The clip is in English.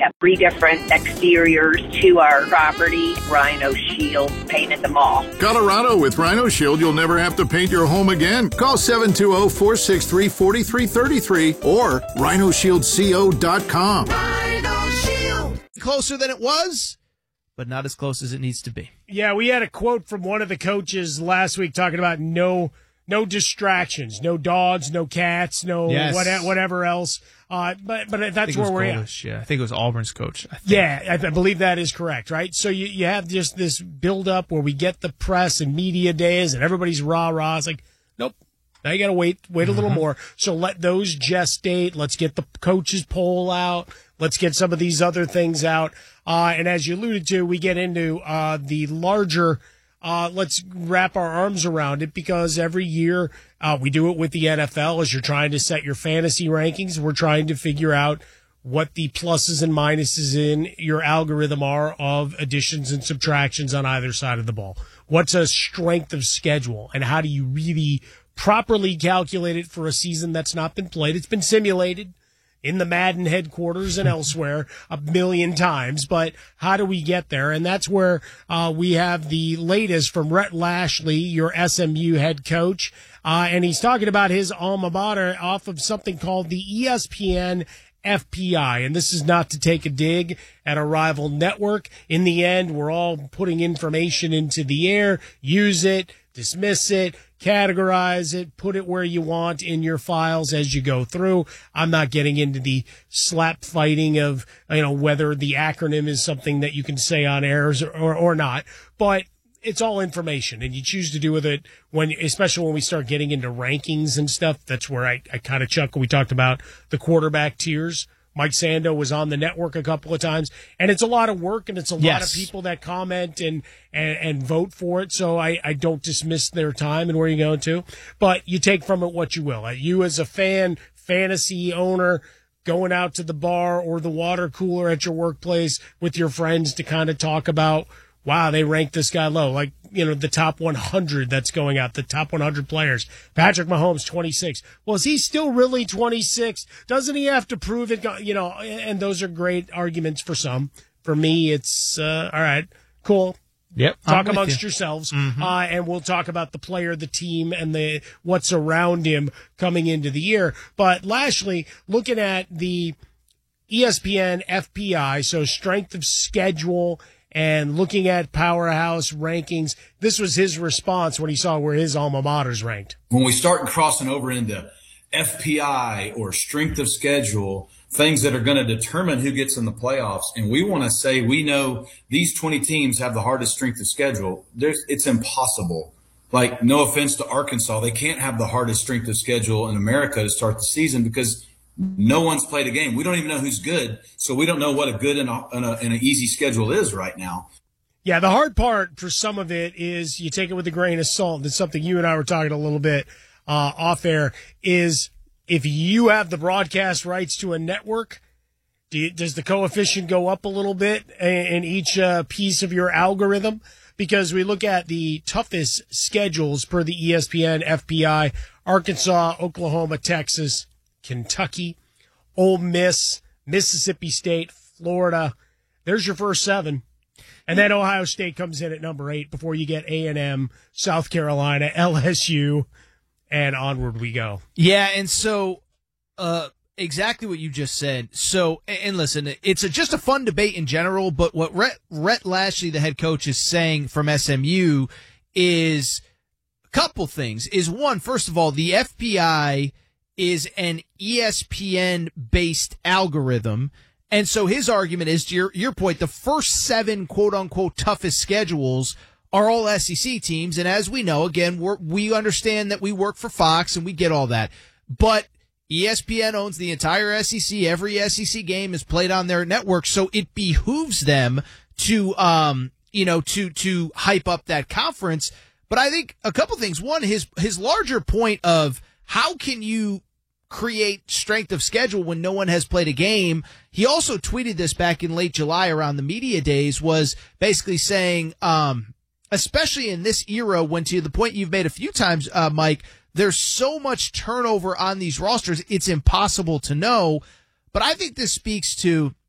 have 3 different exteriors to our property. Rhino Shield painted them all. Colorado, with Rhino Shield, you'll never have to paint your home again. Call 720-463-4333 or rhinoshieldco.com. Rhino Shield. Closer than it was, but not as close as it needs to be. Yeah, we had a quote from one of the coaches last week talking about no distractions, no dogs, no cats, whatever else. But that's where we're at. Yeah, I think it was Auburn's coach. Yeah, I believe that is correct, right? So you have just this build-up where we get the press and media days and everybody's rah-rah. It's like, nope, now you got to wait a little more. So let those gestate. Let's get the coaches poll out. Let's get some of these other things out. And as you alluded to, we get into the larger let's wrap our arms around it, because every year we do it with the NFL. As you're trying to set your fantasy rankings, we're trying to figure out what the pluses and minuses in your algorithm are of additions and subtractions on either side of the ball. What's a strength of schedule, and how do you really properly calculate it for a season that's not been played? It's been simulated in the Madden headquarters and elsewhere a million times, but how do we get there? And that's where we have the latest from Rhett Lashlee, your SMU head coach, and he's talking about his alma mater off of something called the ESPN FPI, and this is not to take a dig at a rival network. In the end, we're all putting information into the air. Use it, dismiss it, categorize it, put it where you want in your files as you go through. I'm not getting into the slap fighting of, whether the acronym is something that you can say on air or not, but it's all information, and you choose to do with it especially when we start getting into rankings and stuff. That's where I kind of chuckle. We talked about the quarterback tiers. Mike Sando was on the network a couple of times, and it's a lot of work, and it's a lot of people that comment and vote for it. So I don't dismiss their time and where you're going to, but you take from it what you will. You as a fantasy owner, going out to the bar or the water cooler at your workplace with your friends to kind of talk about, wow, they ranked this guy low. Like, the top 100 that's going out, the top 100 players. Patrick Mahomes, 26. Well, is he still really 26? Doesn't he have to prove it? And those are great arguments for some. For me, it's, all right, cool. Yep. Talk amongst yourselves. And we'll talk about the player, the team, and what's around him coming into the year. But Lashlee, looking at the ESPN FPI, so strength of schedule, and looking at powerhouse rankings, this was his response when he saw where his alma mater's ranked. When we start crossing over into FPI or strength of schedule, things that are going to determine who gets in the playoffs, and we want to say we know these 20 teams have the hardest strength of schedule, it's impossible. Like, no offense to Arkansas, they can't have the hardest strength of schedule in America to start the season because no one's played a game. We don't even know who's good, so we don't know what a good and an easy schedule is right now. Yeah, the hard part for some of it is you take it with a grain of salt. And it's something you and I were talking a little bit off air, is if you have the broadcast rights to a network, does the coefficient go up a little bit in each piece of your algorithm? Because we look at the toughest schedules per the ESPN FPI: Arkansas, Oklahoma, Texas, Kentucky, Ole Miss, Mississippi State, Florida. There's your first 7. And then Ohio State comes in at number 8 before you get A&M, South Carolina, LSU, and onward we go. Yeah, and so exactly what you just said. So, and listen, it's just a fun debate in general, but what Rhett Lashlee, the head coach, is saying from SMU is a couple things. Is one, first of all, the FPI is an ESPN-based algorithm. And so his argument is, to your point, the first 7 quote-unquote toughest schedules are all SEC teams. And as we know, again, we understand that we work for Fox and we get all that. But ESPN owns the entire SEC. Every SEC game is played on their network. So it behooves them to hype up that conference. But I think a couple things. One, his larger point of how can you create strength of schedule when no one has played a game? He also tweeted this back in late July around the media days, was basically saying, especially in this era, when, to the point you've made a few times, Mike, there's so much turnover on these rosters, it's impossible to know. But I think this speaks to